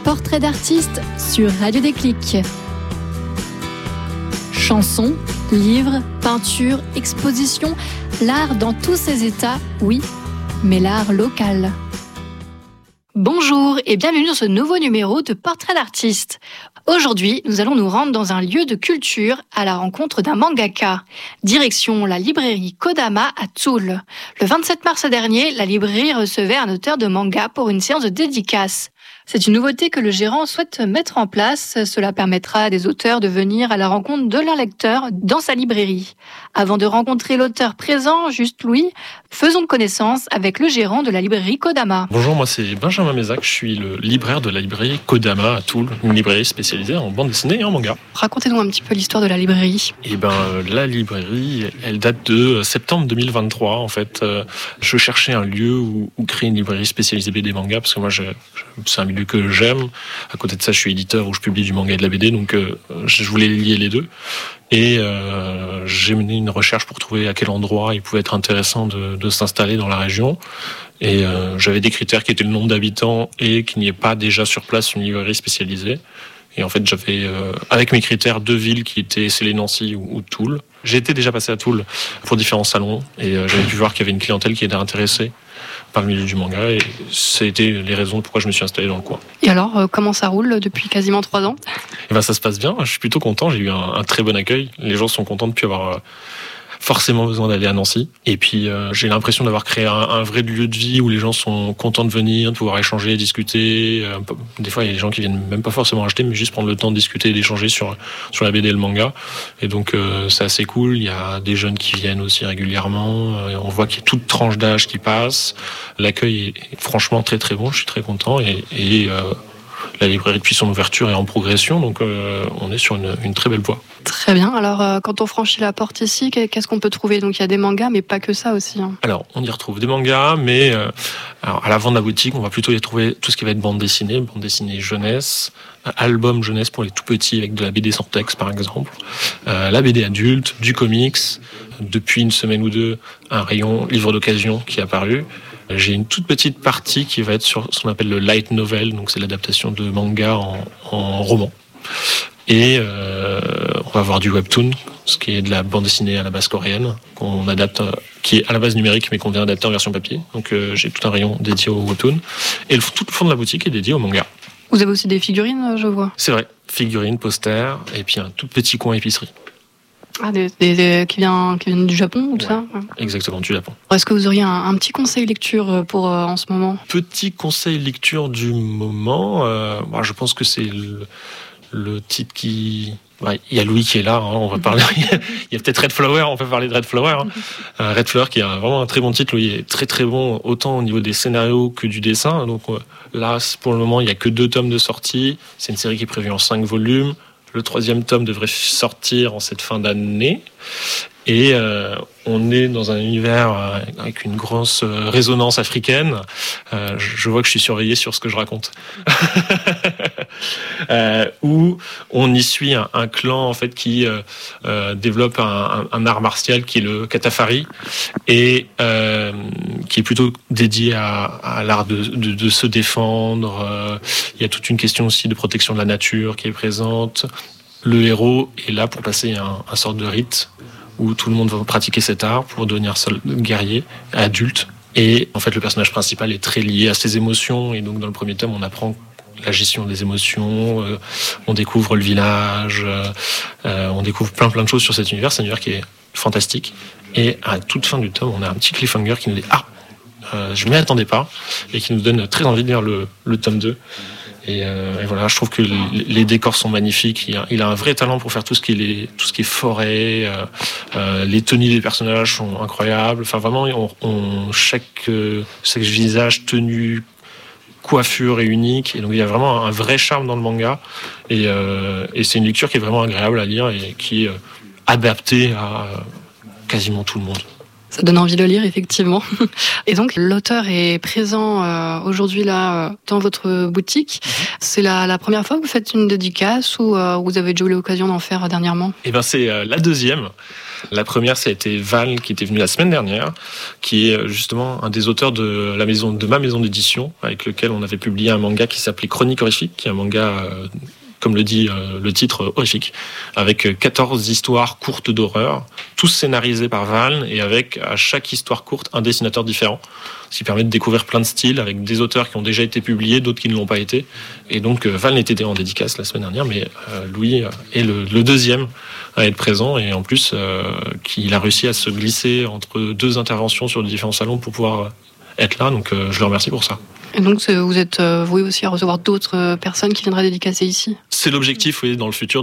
Portrait d'artiste sur Radio Déclic. Chansons, livres, peintures, expositions, l'art dans tous ses états, oui, mais l'art local. Bonjour et bienvenue dans ce nouveau numéro de Portrait d'artiste. Aujourd'hui, nous allons nous rendre dans un lieu de culture à la rencontre d'un mangaka. Direction la librairie Kodama à Toul. Le 27 mars dernier, la librairie recevait un auteur de manga pour une séance de dédicace. C'est une nouveauté que le gérant souhaite mettre en place. Cela permettra à des auteurs de venir à la rencontre de leurs lecteurs dans sa librairie. Avant de rencontrer l'auteur présent, Juste Louis, faisons connaissance avec le gérant de la librairie Kodama. Bonjour, moi c'est Benjamin Mézac, je suis le libraire de la librairie Kodama à Toul, une librairie spécialisée en bande dessinée et en manga. Racontez-nous un petit peu l'histoire de la librairie. La librairie, elle date de septembre 2023 en fait. Je cherchais un lieu où créer une librairie spécialisée BD manga parce que moi c'est un milieu que j'aime. À côté de ça, je suis éditeur où je publie du manga et de la BD, donc je voulais lier les deux. Et j'ai mené une recherche pour trouver à quel endroit il pouvait être intéressant de s'installer dans la région. Et j'avais des critères qui étaient le nombre d'habitants et qu'il n'y ait pas déjà sur place une librairie spécialisée. Et en fait, j'avais, avec mes critères, 2 villes qui étaient Célé-Nancy ou Toul. J'étais déjà passé à Toul pour différents salons et j'avais pu voir qu'il y avait une clientèle qui était intéressée par le milieu du manga et c'était les raisons pourquoi je me suis installé dans le coin. Et alors, comment ça roule depuis quasiment 3 ans ? Ça se passe bien, je suis plutôt content, j'ai eu un très bon accueil. Les gens sont contents de ne plus avoir forcément besoin d'aller à Nancy. Et puis j'ai l'impression d'avoir créé un vrai lieu de vie où les gens sont contents de venir, de pouvoir échanger, discuter. Des fois, il y a des gens qui viennent même pas forcément acheter, mais juste prendre le temps de discuter et d'échanger sur la BD et le manga. Et donc c'est assez cool. Il y a des jeunes qui viennent aussi régulièrement. On voit qu'il y a toute tranche d'âge qui passe. L'accueil est franchement très très bon. Je suis très content et la librairie, depuis son ouverture, est en progression, donc on est sur une très belle voie. Très bien. Alors, quand on franchit la porte ici, qu'est-ce qu'on peut trouver ? Donc, il y a des mangas, mais pas que ça aussi. Alors, on y retrouve des mangas, mais à l'avant de la boutique, on va plutôt y trouver tout ce qui va être bande dessinée jeunesse, album jeunesse pour les tout petits, avec de la BD sans texte, par exemple, la BD adulte, du comics. Depuis une semaine ou deux, un rayon livre d'occasion qui est apparu. J'ai une toute petite partie qui va être sur ce qu'on appelle le light novel, donc c'est l'adaptation de manga en roman. Et on va avoir du webtoon, ce qui est de la bande dessinée à la base coréenne, qu'on adapte, qui est à la base numérique, mais qu'on vient adapter en version papier. Donc j'ai tout un rayon dédié au webtoon. Et tout le fond de la boutique est dédié au manga. Vous avez aussi des figurines, je vois. C'est vrai, figurines, posters, et puis un tout petit coin épicerie. Ah, qui viennent du Japon ou tout ça ? Exactement, du Japon. Est-ce que vous auriez un petit conseil lecture pour en ce moment ? Petit conseil lecture du moment, je pense que c'est le titre qui... Il y a Louis qui est là, on va parler. Il y a peut-être Red Flower, on peut parler de Red Flower. Red Flower qui est vraiment un très bon titre. Louis est très très bon, autant au niveau des scénarios que du dessin. Donc là, pour le moment, il n'y a que 2 tomes de sortie. C'est une série qui est prévue en 5 volumes. Le 3e tome devrait sortir en cette fin d'année. Et on est dans un univers avec une grosse résonance africaine. Je vois que je suis surveillé sur ce que je raconte. Où on y suit un clan en fait qui développe un art martial qui est le katafari et qui est plutôt dédié à l'art de se défendre. Il y a toute une question aussi de protection de la nature qui est présente. Le héros est là pour passer un sorte de rite où tout le monde va pratiquer cet art pour devenir guerrier, adulte. Et en fait, le personnage principal est très lié à ses émotions. Et donc, dans le premier tome, on apprend la gestion des émotions, on découvre le village, on découvre plein de choses sur cet univers. C'est un univers qui est fantastique. Et à toute fin du tome, on a un petit cliffhanger qui nous dit « je ne m'y attendais pas » et qui nous donne très envie de lire le tome 2. Et voilà, je trouve que les décors sont magnifiques. Il a un vrai talent pour faire tout ce qui est forêt. Les tenues des personnages sont incroyables. Enfin, vraiment, chaque visage, tenue, coiffure est unique. Et donc, il y a vraiment un vrai charme dans le manga. Et c'est une lecture qui est vraiment agréable à lire et qui est adaptée à quasiment tout le monde. Ça donne envie de le lire, effectivement. Et donc, l'auteur est présent aujourd'hui là dans votre boutique. C'est la première fois que vous faites une dédicace ou vous avez déjà eu l'occasion d'en faire dernièrement? Eh ben, c'est la deuxième. La première, ça a été Val, qui était venu la semaine dernière, qui est justement un des auteurs de ma maison d'édition, avec lequel on avait publié un manga qui s'appelait Chronique horrifique, qui est un manga, comme le dit le titre, horrifique, avec 14 histoires courtes d'horreur, tous scénarisés par Val, et avec à chaque histoire courte un dessinateur différent, ce qui permet de découvrir plein de styles, avec des auteurs qui ont déjà été publiés, d'autres qui ne l'ont pas été. Et donc Val était en dédicace la semaine dernière, mais Louis est le deuxième à être présent, et en plus qu'il a réussi à se glisser entre deux interventions sur les différents salons pour pouvoir être là, donc je le remercie pour ça. Et donc vous êtes voué aussi à recevoir d'autres personnes qui viendraient dédicacer ici? C'est l'objectif, oui, dans le futur,